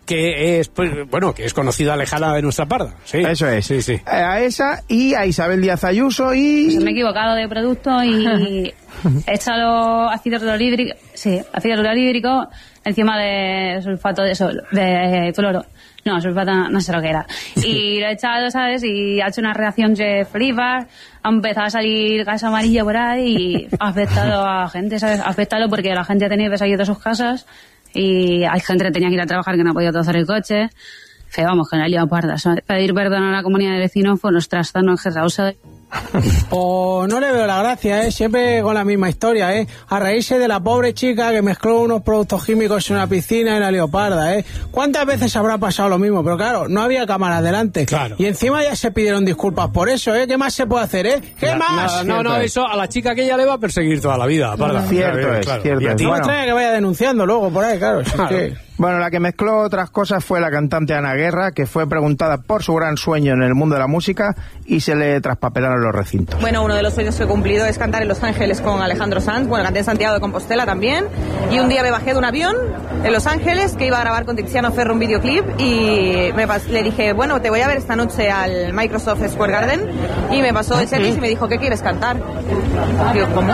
que es, pues, bueno, que es conocida lejana de nuestra parda. Sí. Eso es. Sí, sí. A esa y a Isabel Díaz Ayuso y... Pues me he equivocado de producto y he echado ácido clorhídrico encima de sulfato de cloro. No, sulfato no sé lo que era. Y lo he echado, ¿sabes? Y ha hecho una reacción de flipas, ha empezado a salir gas amarillo por ahí y ha afectado a la gente, ¿sabes? Ha afectado porque la gente ha tenido que salir de sus casas y hay gente que tenía que ir a trabajar que no ha podido utilizar el coche. Que vamos, que no ha liado pardas. Pedir perdón a la comunidad de vecinos por los trastornos que causa. Pues no le veo la gracia, siempre con la misma historia, a reírse de la pobre chica que mezcló unos productos químicos en una piscina en la Leoparda, ¿Cuántas veces habrá pasado lo mismo? Pero claro, no había cámaras delante. Claro. Y encima ya se pidieron disculpas por eso, ¿Qué más se puede hacer, ¿Qué más? No, eso a la chica que ella le va a perseguir toda la vida, Parda. Cierto es, cierto es. No extraña que vaya denunciando luego por ahí, claro. Bueno, la que mezcló otras cosas fue la cantante Ana Guerra, que fue preguntada por su gran sueño en el mundo de la música y se le traspapelaron los recintos. Bueno, uno de los sueños que he cumplido es cantar en Los Ángeles con Alejandro Sanz. Bueno, canté en Santiago de Compostela también. Y un día me bajé de un avión en Los Ángeles que iba a grabar con Tiziano Ferro un videoclip y le dije, bueno, te voy a ver esta noche al Microsoft Square Garden. Y me pasó el setlist y me dijo, ¿qué quieres cantar? Digo, ¿cómo?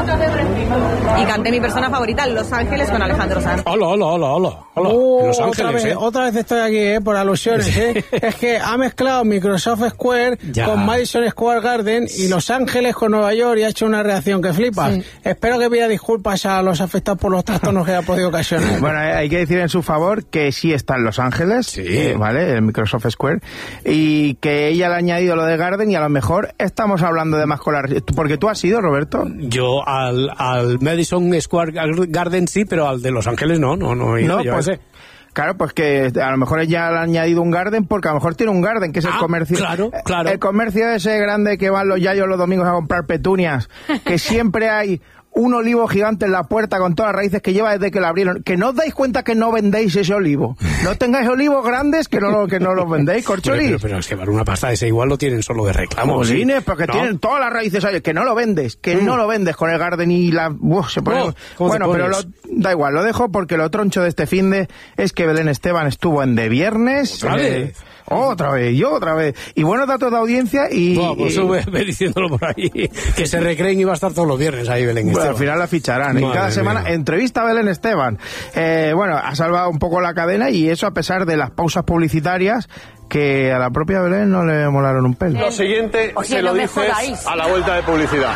Y canté mi persona favorita, Los Ángeles con Alejandro Sanz. Hola. Los Ángeles, otra vez estoy aquí, por alusiones, Es que ha mezclado Microsoft Square con Madison Square Garden y Los Ángeles con Nueva York y ha hecho una reacción que flipas. Espero que pida disculpas a los afectados por los trastornos que ha podido ocasionar. Bueno, hay que decir en su favor que sí está en Los Ángeles, ¿vale? El Microsoft Square, y que ella le ha añadido lo de Garden y a lo mejor estamos hablando de más con la... Porque tú has ido, Roberto. Yo al Madison Square Garden sí, pero al de Los Ángeles no he ido. Pues, claro, pues que a lo mejor ella le ha añadido un garden porque a lo mejor tiene un garden, que es el comercio. Claro. El comercio ese grande que van los yayos los domingos a comprar petunias, que siempre hay un olivo gigante en la puerta con todas las raíces que lleva desde que la abrieron. Que no os dais cuenta que no vendéis ese olivo. No tengáis olivos grandes que no los vendéis, corcholis. Pero es que para una pasta ese igual lo tienen solo de reclamo. Molines, porque tienen todas las raíces ahí. Que no lo vendes, no lo vendes con el garden y la... se pone... Bueno, pero da igual, lo dejo porque lo troncho de este finde es que Belén Esteban estuvo en De Viernes. Otra vez. Y buenos datos de audiencia y... pues ve diciéndolo por ahí. Que se recreen y va a estar todos los viernes ahí Belén Esteban. Al final la ficharán. Y cada semana entrevista a Belén Esteban. Bueno, ha salvado un poco la cadena y eso a pesar de las pausas publicitarias que a la propia Belén no le molaron un pelo. Lo siguiente se lo dices a la vuelta de publicidad.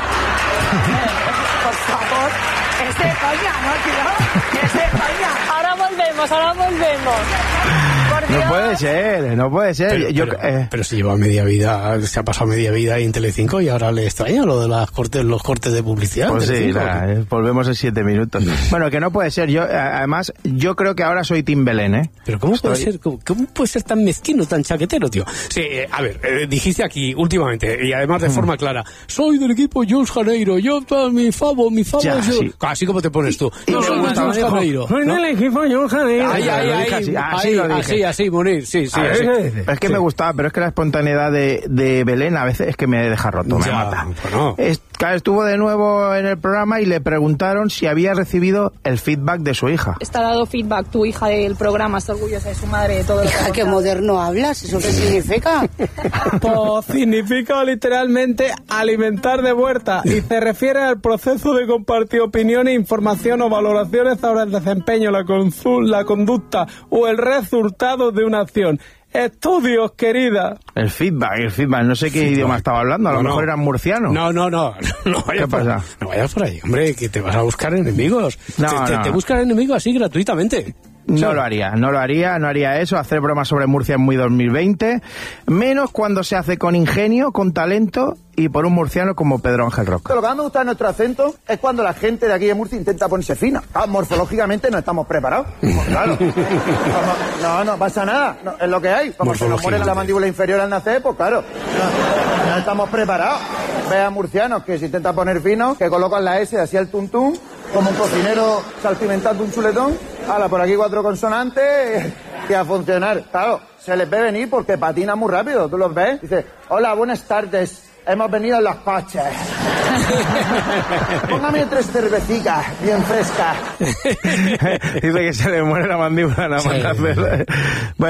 Por favor, es de coña, ¿no, tío? Es de coña. Ahora volvemos. No puede ser. Pero si lleva media vida, se ha pasado media vida en Telecinco y ahora le extraña lo de los cortes de publicidad. Pues sí, volvemos en 7 minutos. Bueno, que no puede ser. Además, yo creo que ahora soy Tim Belén, Pero ¿cómo puede ser tan mezquino, tan chaquetero, tío? Sí, a ver, dijiste aquí últimamente, y además de forma clara, soy del equipo Jules Janeiro, yo, mi favo ya, es... Sí. Así como te pones tú. No soy de Jules Janeiro. Soy del equipo Jules Janeiro. Así lo dije. Así, Munir, sí. Es que me gustaba, pero es que la espontaneidad de Belén a veces es que me deja roto, me mata. Bueno. Estuvo de nuevo en el programa y le preguntaron si había recibido el feedback de su hija. ¿Está dado feedback tu hija del programa? ¿Está orgullosa de su madre, de todo lo que... Hija, qué moderno hablas, ¿eso qué significa? Pues significa literalmente alimentar de vuelta y se refiere al proceso de compartir opiniones, información o valoraciones sobre el desempeño, la conducta o el resultado de una acción. Estudios, querida. El feedback, no sé qué idioma estaba hablando, a lo mejor era murciano. No ¿Qué pasa? No vayas por ahí, hombre, que te vas a buscar enemigos. Te buscan enemigos así gratuitamente. No lo haría eso. Hacer bromas sobre Murcia es muy 2020, menos cuando se hace con ingenio, con talento y por un murciano como Pedro Ángel Roca. Lo que más me gusta de nuestro acento es cuando la gente de aquí de Murcia intenta ponerse fina. Morfológicamente no estamos preparados. Claro. No pasa nada, es lo que hay. Como se nos muere la mandíbula inferior al nacer, pues claro, no estamos preparados. Ve a murcianos que se intentan poner finos, que colocan la S así al tuntún, como un cocinero salpimentando un chuletón. Por aquí 4 consonantes y a funcionar. Claro, se les ve venir porque patinan muy rápido. ¿Tú los ves? Dice, hola, buenas tardes. Hemos venido en los coches. Póngame 3 cervecitas bien frescas. Dice que se le muere la mandíbula nada más.